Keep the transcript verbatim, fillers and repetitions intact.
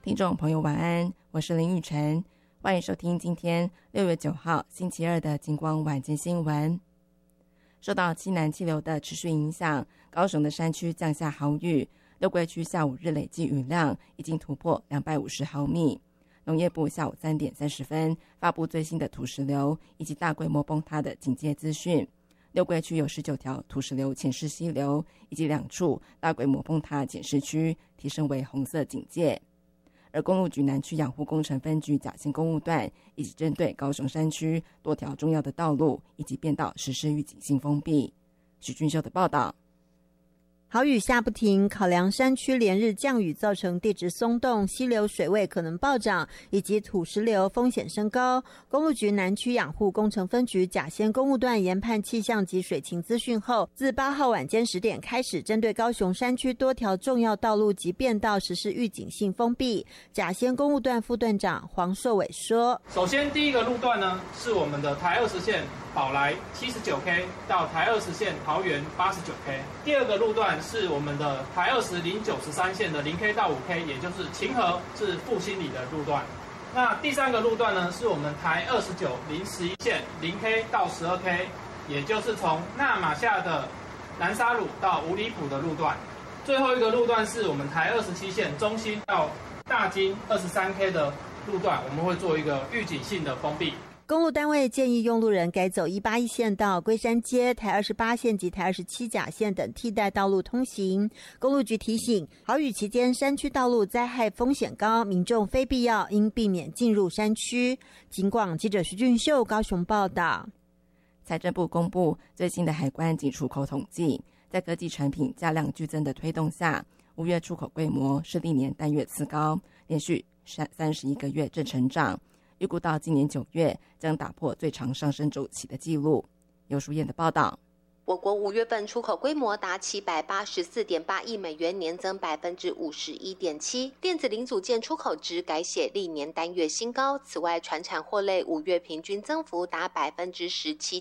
听众朋友晚安，我是林玉晨，欢迎收听今天六月九号星期二的金光晚间新闻。受到西南气流的持续影响，高雄的山区降下豪雨，六龟区下午日累计雨量已经突破两百五十毫米。农业部下午三点三十分发布最新的土石流以及大规模崩塌的警戒资讯。六龟区有十九条土石流浅势溪流以及两处大规模崩塌检视区提升为红色警戒。而公路局南区养护工程分局甲线公路段以及针对高雄山区多条重要的道路以及变道实施预警性封闭。许俊秀的报道。 豪雨下不停，考量山区连日降雨造成地质松动，溪流水位可能暴涨，以及土石流风险升高。公路局南区养护工程分局甲线公路段研判气象及水情资讯后，自八号晚间十点开始，针对高雄山区多条重要道路及变道实施预警性封闭。甲线公路段副段长黄寿伟说： 首先第一个路段呢，是我们的台二十线宝来 七十九 K 到台二十线桃园 八十九 K。 第二个路段是我们的台二十零九十三线的 零 K 到五 K， 也就是晴和至复兴里的路段。那第三个路段呢，是我们台二十九零十一线 零 K 到十二 K， 也就是从纳马夏的南沙鲁到五里埔的路段。最后一个路段是我们台二十七线中心到大金 二十三 K 的路段，我们会做一个预警性的封闭。 公路单位建议用路人改走一八一线道、龟山街、台二十八线及台二十七甲线等替代道路通行。公路局提醒，豪雨期间山区道路灾害风险高，民众非必要应避免进入山区。警广记者徐俊秀高雄报道。 财政部公布最新的海关及出口统计，在科技产品价量剧增的推动下，五月出口规模是历年单月次高，连续三十一个月正成长。预估到今年九月将打破最长上升周期的纪录。尤淑燕的报道。 我国五月份出口规模达七百八十四点八亿美元，年增百分之五十一点七。电子零组件出口值改写历年单月新高。此外，传产货类五月平均增幅达百分之十七